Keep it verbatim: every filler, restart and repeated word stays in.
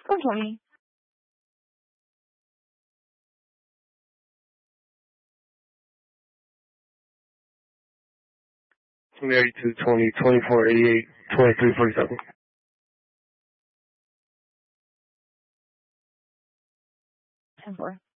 four twenty. eighty-two twenty, twenty-four eighty-eight, twenty-three forty-seven. ten four.